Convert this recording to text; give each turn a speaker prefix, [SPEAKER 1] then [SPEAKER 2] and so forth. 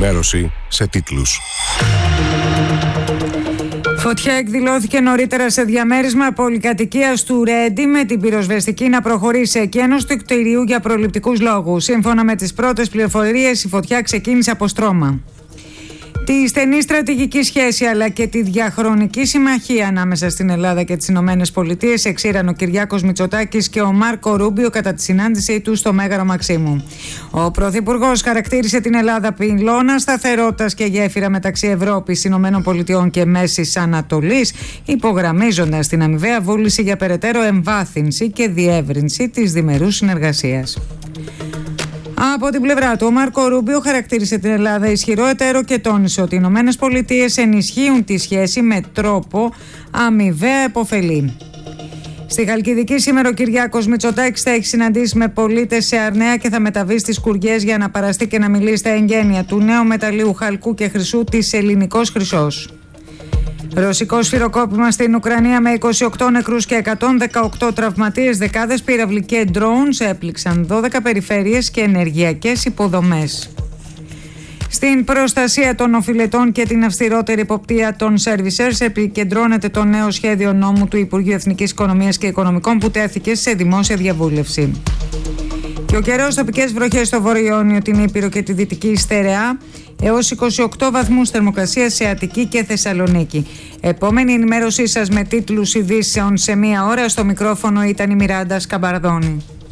[SPEAKER 1] ενημέρωση σε τίτλους.
[SPEAKER 2] Φωτιά εκδηλώθηκε νωρίτερα σε διαμέρισμα πολυκατοικίας του Ρέντι με την πυροσβεστική να προχωρήσει σε εκένωση του κτηρίου για προληπτικούς λόγους. Σύμφωνα με τις πρώτες πληροφορίες, η φωτιά ξεκίνησε από στρώμα. Τη στενή στρατηγική σχέση αλλά και τη διαχρονική συμμαχία ανάμεσα στην Ελλάδα και τις Ηνωμένες Πολιτείες εξήραν ο Κυριάκος Μητσοτάκης και ο Μάρκο Ρούμπιο κατά τη συνάντησή του στο Μέγαρο Μαξίμου. Ο Πρωθυπουργός χαρακτήρισε την Ελλάδα πυλώνα σταθερότητας και γέφυρα μεταξύ Ευρώπης, Ηνωμένων Πολιτειών και Μέσης Ανατολής, υπογραμμίζοντας την αμοιβαία βούληση για περαιτέρω εμβάθυνση και διεύρυνση της διμερούς συνεργασίας. Από την πλευρά του, ο Μάρκο Ρούμπιο χαρακτήρισε την Ελλάδα ισχυρό εταίρο και τόνισε ότι οι Ηνωμένες Πολιτείες ενισχύουν τη σχέση με τρόπο αμοιβαία επωφελή. Στη Χαλκιδική σήμερα ο Κυριάκος Μητσοτάκης θα έχει συναντήσει με πολίτες σε Αρναία και θα μεταβεί στις Κουριές για να παραστεί και να μιλήσει στα εγγένεια του νέου μεταλλίου χαλκού και χρυσού της Ελληνικός Χρυσός. Ρωσικό σφυροκόπημα στην Ουκρανία με 28 νεκρούς και 118 τραυματίες, δεκάδες πύραυλοι και drones έπληξαν 12 περιφέρειες και ενεργειακές υποδομές. Στην προστασία των οφειλετών και την αυστηρότερη εποπτεία των servicers επικεντρώνεται το νέο σχέδιο νόμου του Υπουργείου Εθνικής Οικονομίας και Οικονομικών που τέθηκε σε δημόσια διαβούλευση. Και ο καιρός, τοπικές βροχές στο Βόρειο Ιόνιο, την Ήπειρο και τη Δυτική Στερεά, έως 28 βαθμούς θερμοκρασία σε Αττική και Θεσσαλονίκη. Επόμενη ενημέρωσή σας με τίτλους ειδήσεων σε μία ώρα. Στο μικρόφωνο ήταν η Μιράντα Σκαμπαρδόνη.